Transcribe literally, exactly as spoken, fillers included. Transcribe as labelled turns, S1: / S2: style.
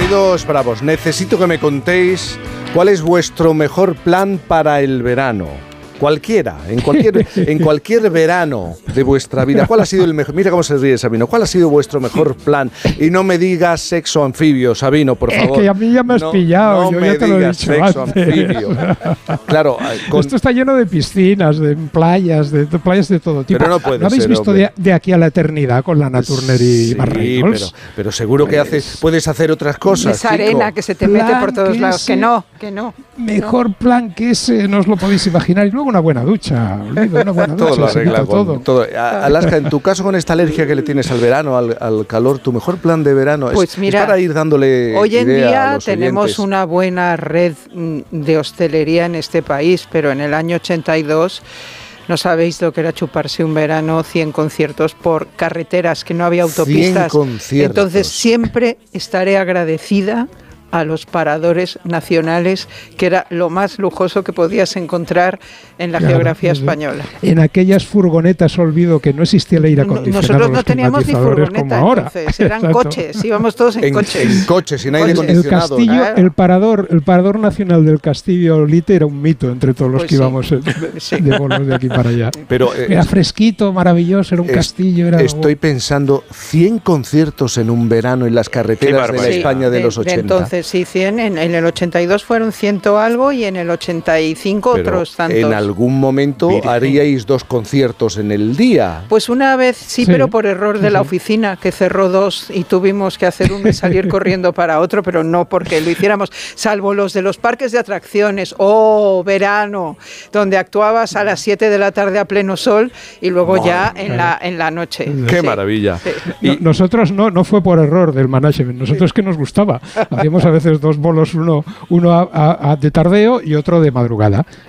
S1: Queridos bravos, necesito que me contéis cuál es vuestro mejor plan para el verano. Cualquiera, en cualquier, en cualquier verano de vuestra vida. ¿Cuál ha sido el mejor? Mira cómo se ríe Sabino. ¿Cuál ha sido vuestro mejor plan? Y no me digas sexo anfibio, Sabino, por favor.
S2: Es que a mí ya me has
S1: no,
S2: pillado.
S1: No
S2: Yo
S1: me
S2: ya te lo he
S1: digas
S2: dicho
S1: sexo
S2: antes.
S1: anfibio. Claro. Con...
S2: Esto está lleno de piscinas, de playas, de, de playas de todo tipo.
S1: Pero no puede
S2: ¿No habéis
S1: ser,
S2: visto de, de aquí a la eternidad con la Naturner y
S1: sí,
S2: Barreñols?
S1: pero, pero seguro que haces, puedes hacer otras cosas.
S3: Esa arena que se te
S2: Plan
S3: mete por todos
S2: que
S3: lados.
S2: ese-
S3: Que no, que no.
S2: Mejor plan que ese, no os lo podéis imaginar. Y luego una buena ducha. Olvido, una buena
S1: Todo
S2: ducha,
S1: lo
S2: se
S1: arregla
S2: quita
S1: con
S2: todo.
S1: todo. A- Alaska, en tu caso con esta alergia que le tienes al verano, al, al calor, tu mejor plan de verano
S3: Pues
S1: es,
S3: mira,
S1: es para ir dándole
S3: Hoy en
S1: idea a
S3: día
S1: los
S3: tenemos
S1: oyentes.
S3: una buena red mm, de hostelería en este país, pero en el año ochenta y dos no sabéis lo que era chuparse un verano, cien conciertos por carreteras, que no había autopistas.
S1: cien conciertos.
S3: Entonces siempre estaré agradecida a los paradores nacionales, que era lo más lujoso que podías encontrar en la
S2: Claro,
S3: geografía
S2: desde-
S3: española.
S2: En aquellas furgonetas, olvido que no existía el aire acondicionado.
S3: Nosotros no
S2: los
S3: teníamos ni
S2: climatizadores como
S3: furgoneta,
S2: ahora.
S3: entonces eran
S2: Exacto.
S3: coches, íbamos todos en,
S1: En,
S3: coches.
S1: en coches, sin aire
S3: Coches.
S2: El
S1: acondicionado.
S2: castillo,
S3: Claro.
S2: el parador, el parador nacional del Castillo Olite era un mito entre todos los
S3: Pues
S2: que
S3: sí.
S2: íbamos eh,
S3: Sí.
S2: de bolos de aquí para allá.
S1: Pero eh,
S2: Era fresquito, maravilloso, era un
S1: es-
S2: castillo. Era
S1: estoy pensando cien conciertos en un verano en las carreteras de la
S4: barbaridad.
S1: España de,
S3: de-
S1: los
S3: de
S1: ochenta.
S3: entonces, sí, cien. En, en el ochenta y dos fueron ciento algo y en el ochenta y cinco
S1: Pero
S3: otros tantos.
S1: en algún momento
S4: Virgen.
S1: haríais dos conciertos en el día.
S3: Pues una vez sí,
S2: Sí.
S3: pero por error de
S2: Sí,
S3: la
S2: sí.
S3: oficina, que cerró dos y tuvimos que hacer uno y salir corriendo para otro, pero no porque lo hiciéramos, salvo los de los parques de atracciones, oh, verano, donde actuabas a las siete de la tarde a pleno sol y luego ya en la, en la noche.
S1: ¡Qué
S3: Sí.
S1: maravilla!
S3: Sí.
S2: No-
S1: Y-
S2: nosotros no, no fue por error del management, nosotros es que nos gustaba. Hacíamos a veces dos bolos, uno, uno a- a- a de tardeo y otro de madrugada.